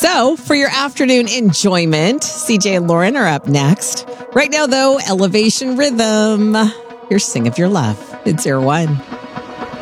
So, for your afternoon enjoyment, CJ and Lauren are up next. Right now, though, Elevation Rhythm. Here's Sing of Your Love. It's Zero One.